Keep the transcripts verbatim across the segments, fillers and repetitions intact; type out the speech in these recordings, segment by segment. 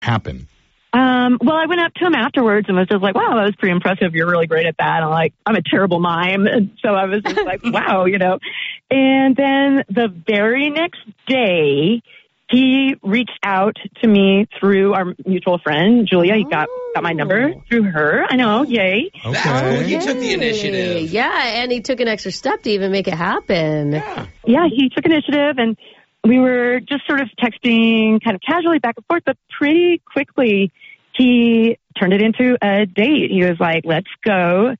happen? Um, well, I went up to him afterwards and was just like, wow, that was pretty impressive. You're really great at that. I'm like, I'm a terrible mime. And so I was just like, wow, you know. And then the very next day, he reached out to me through our mutual friend, Julia. He got, got my number through her. I know, yay. Okay. He took the initiative. Yeah, and he took an extra step to even make it happen. Yeah. Yeah, he took initiative, and we were just sort of texting kind of casually back and forth, but pretty quickly he turned it into a date. He was like, let's go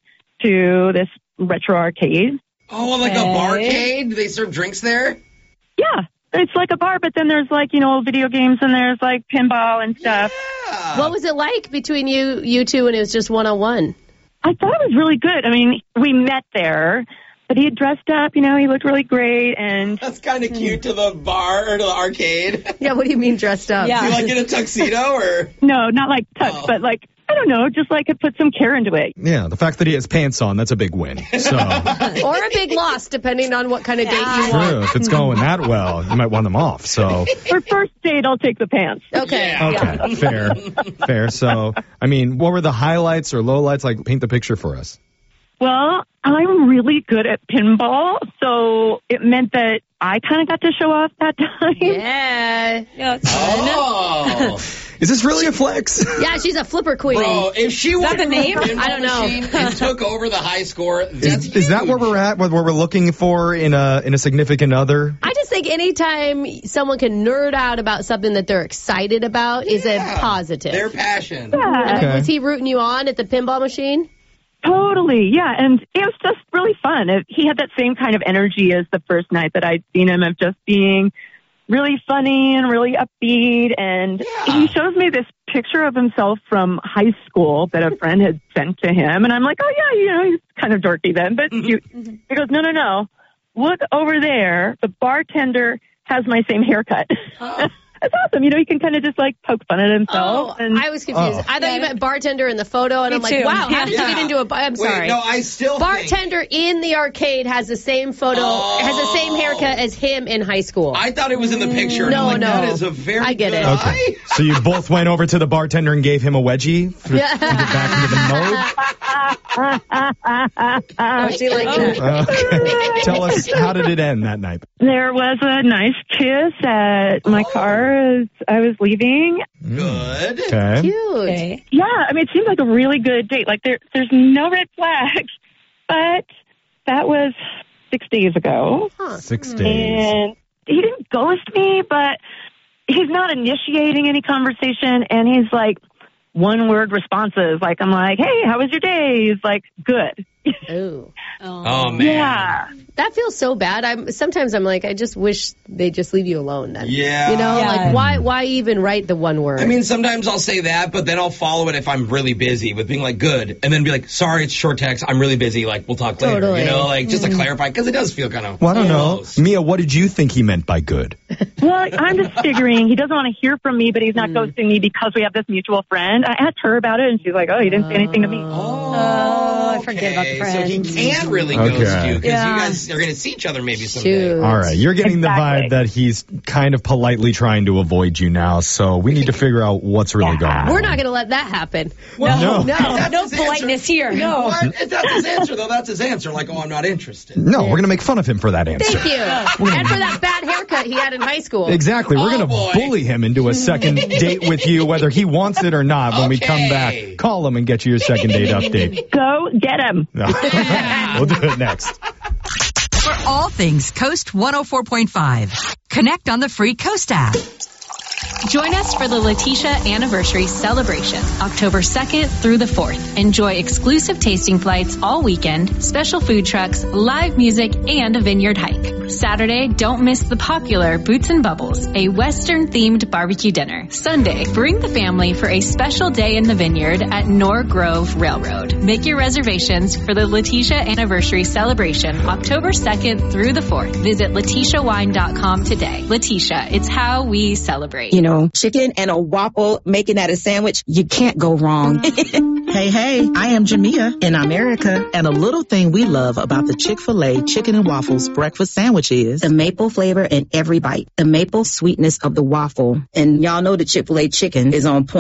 to this retro arcade. Oh, like a barcade? Do they serve drinks there? Yeah. It's like a bar, but then there's like, you know, video games and there's like pinball and stuff. Yeah. What was it like between you you two when it was just one-on-one? I thought it was really good. I mean, we met there, but he had dressed up, you know, he looked really great. And That's kind of cute to the bar or to the arcade. Yeah, what do you mean dressed up? Do you like in a tuxedo or? no, not like tux, Oh. but like, I don't know, just like it put some care into it. Yeah, the fact that he has pants on, that's a big win. So, Or a big loss, depending on what kind of date you want. true. If it's going that well, you might want them off. So, For first date, I'll take the pants. Okay. Yeah. okay, fair, fair. So, I mean, what were the highlights or lowlights? Like, paint the picture for us. Well, I'm really good at pinball, so it meant that I kind of got to show off that time. Yeah. Yeah, it's fun. Oh. Is this really a flex? Yeah, she's a flipper queen. Bro, if she that went the to name? the pinball I don't know. machine and took over the high score, that's Is, is that where huge. we're at? What we're looking for in a in a significant other? I just think anytime someone can nerd out about something that they're excited about is a Yeah. positive. Their passion. Yeah, Okay. Was he rooting you on at the pinball machine? totally. Yeah, and it was just really fun. It, he had that same kind of energy as the first night that I'd seen him, of just being really funny and really upbeat. And Yeah. he shows me this picture of himself from high school that a friend had sent to him. And I'm like, oh, yeah, you know, he's kind of dorky then. But cute. He goes, no, no, no. Look over there. The bartender has my same haircut. That's awesome. You know, he can kind of just like poke fun at himself. Oh, and I was confused. Oh. I thought you meant bartender in the photo, and Me I'm like, too. wow, how did Yeah. you get into a bar? I'm Wait, sorry. no, I still think- Bartender in the arcade has the same photo, Oh. has the same haircut as him in high school. I thought it was in the picture. and No, I'm like, no. That is a very I get good it. Okay. eye. So you both went over to the bartender and gave him a wedgie for, Yeah. to get back into the mode? Oh, she liked that. Okay. Tell us, how did it end that night? there was a nice kiss at my car as I was leaving. Good. Okay. Cute. Okay. Yeah, I mean, it seemed like a really good date. Like, there, there's no red flags, but that was six days ago. Six days. And he didn't ghost me, but he's not initiating any conversation, and he's like one-word responses. Like, I'm like, hey, how was your day? He's like, good. Ooh. Oh, man. Yeah. That feels so bad. I'm sometimes I'm like, I just wish they just leave you alone then. Yeah. You know, Yeah. like why why even write the one word? I mean, sometimes I'll say that, but then I'll follow it if I'm really busy with being like, good, and then be like, sorry, it's short text. I'm really busy. Like, we'll talk later. Totally. You know, like, just to clarify, because it does feel kind of Well, I don't know. close. Mia, what did you think he meant by good? Well, I'm just figuring he doesn't want to hear from me, but he's not ghosting me because we have this mutual friend. I asked her about it, and she's like, oh, you didn't say anything to me. Oh, I forget about the okay. So he friends. can really Okay. ghost you because Yeah. you guys are going to see each other maybe someday. Shoot. All right, you're getting Exactly. the vibe that he's kind of politely trying to avoid you now, so we need to figure out what's really going on. We're not going to let that happen. Well, No. No. that's No his answer. politeness here. No. What? If that's his answer, though, that's his answer. Like, oh, I'm not interested. No, we're going to make fun of him for that answer. Thank you. And for that bad haircut he had in high school. Exactly. We're Oh, going boy. to bully him into a second date with you, whether he wants it or not, when we come Okay. back. Call him and get you your second date update. Go get him. No. We'll do it next. For all things Coast one oh four point five, connect on the free Coast app. Join us for the Letitia Anniversary Celebration, October second through the fourth. Enjoy exclusive tasting flights all weekend, special food trucks, live music, and a vineyard hike. Saturday, don't miss the popular Boots and Bubbles, a Western-themed barbecue dinner. Sunday, bring the family for a special day in the vineyard at Nor Grove Railroad. Make your reservations for the Letitia Anniversary Celebration, October second through the fourth. Visit letitia wine dot com today. Letitia, it's how we celebrate. You know, chicken and a waffle, making that a sandwich, you can't go wrong. Hey, hey, I am Jamia in America, and a little thing we love about the Chick-fil-A Chicken and Waffles breakfast sandwich is the maple flavor in every bite, the maple sweetness of the waffle. And y'all know the Chick-fil-A chicken is on point.